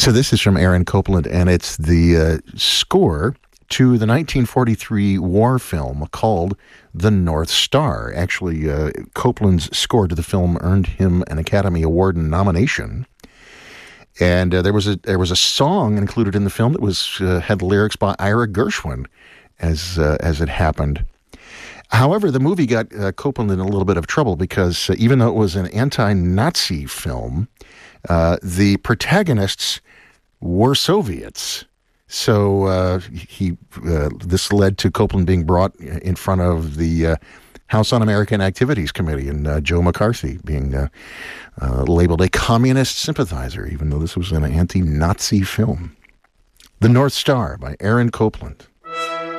So this is from Aaron Copland, and it's the score to the 1943 war film called The North Star. Actually, Copland's score to the film earned him an Academy Award nomination. And there was a song included in the film that had lyrics by Ira Gershwin, as it happened. However, the movie got Copland in a little bit of trouble because even though it was an anti-Nazi film, the protagonists were Soviets. So this led to Copland being brought in front of the House Un-American Activities Committee, and Joe McCarthy being labeled a communist sympathizer, even though this was an anti-Nazi film. The North Star by Aaron Copland.